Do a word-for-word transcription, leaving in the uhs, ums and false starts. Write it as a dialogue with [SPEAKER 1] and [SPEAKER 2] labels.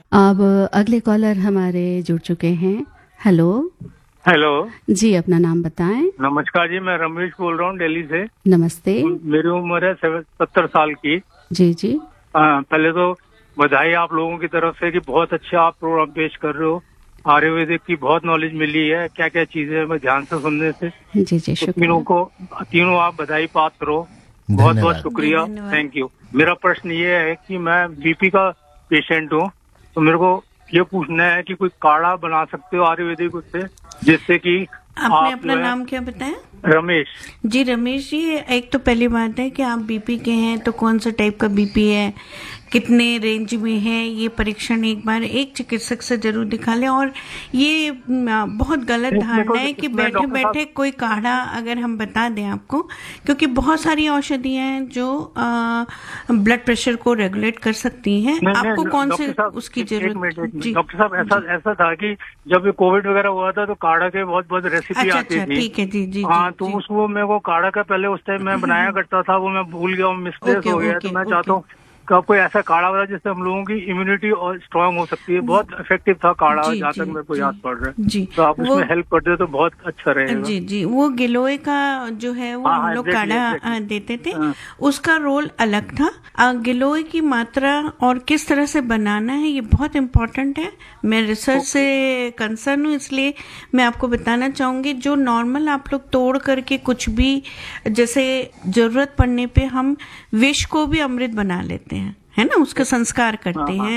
[SPEAKER 1] अब अगले कॉलर हमारे जुड़ चुके हैं। हेलो।
[SPEAKER 2] हेलो
[SPEAKER 1] जी, अपना नाम बताएं।
[SPEAKER 2] नमस्कार जी, मैं रमेश बोल रहा हूँ दिल्ली से।
[SPEAKER 1] नमस्ते।
[SPEAKER 2] मेरी उम्र है सत्तर साल की।
[SPEAKER 1] जी जी।
[SPEAKER 2] आ, पहले तो बधाई आप लोगों की तरफ से कि बहुत अच्छा आप प्रोग्राम पेश कर रहे हो। आयुर्वेदिक की बहुत नॉलेज मिली है, क्या क्या चीजें मैं ध्यान से सुनने से।
[SPEAKER 1] जी जी,
[SPEAKER 2] तो
[SPEAKER 1] शुक्रिया।
[SPEAKER 2] तीनों को तीनों आप बधाई पात्र हो। बहुत बहुत शुक्रिया, थैंक यू। मेरा प्रश्न ये है कि मैं बीपी का पेशेंट हूँ, तो मेरे को ये पूछना है कि कोई काढ़ा बना सकते हो आयुर्वेदिक उससे, जिससे कि
[SPEAKER 3] आपने
[SPEAKER 2] आप
[SPEAKER 3] अपना नाम क्या बताया?
[SPEAKER 2] रमेश
[SPEAKER 3] जी रमेश जी, एक तो पहली बात है कि आप बीपी के हैं तो कौन सा टाइप का बीपी है, कितने रेंज में है, ये परीक्षण एक बार एक चिकित्सक से जरूर दिखा लें। और ये बहुत गलत धारणा है कि बैठे बैठे कोई काढ़ा अगर हम बता दें आपको, क्योंकि बहुत सारी औषधियां हैं जो आ, ब्लड प्रेशर को रेगुलेट कर सकती हैं। आपको कौन से उसकी जरूरत? जी
[SPEAKER 2] डॉक्टर साहब, ऐसा ऐसा था कि जब ये कोविड वगैरह हुआ था तो काढ़ा के बहुत बहुत रेसिपी
[SPEAKER 3] अच्छा,
[SPEAKER 2] आती
[SPEAKER 3] अच्छा,
[SPEAKER 2] थी।
[SPEAKER 3] ठीक है जी जी।
[SPEAKER 2] हाँ, तो उसको मेरे को काढ़ा का पहले उस टाइम मैं बनाया करता था, वो मैं भूल गया हूँ, मिसप्लेस हो गया। तो मैं चाहता हूँ कि आप कोई ऐसा काढ़ा बता जिससे हम लोगों की इम्यूनिटी और स्ट्रांग हो सकती है। बहुत इफेक्टिव था काढ़ा, जहाँ तक मेरे को याद पड़ रहा है।
[SPEAKER 3] जी,
[SPEAKER 2] तो आप उसमें हेल्प कर दे तो बहुत अच्छा रहेगा।
[SPEAKER 3] जी जी। वो गिलोय का जो है वो हम लोग काढ़ा देते थे, उसका रोल अलग था। गिलोय की मात्रा और किस तरह से बनाना है ये बहुत इम्पोर्टेंट है। मैं रिसर्च से कंसर्न हूँ, इसलिए मैं आपको बताना चाहूंगी। जो नॉर्मल आप लोग तोड़ करके कुछ भी, जैसे जरूरत पड़ने पे हम विष को भी अमृत बना लेते हैं, है ना, उसका संस्कार करते हैं।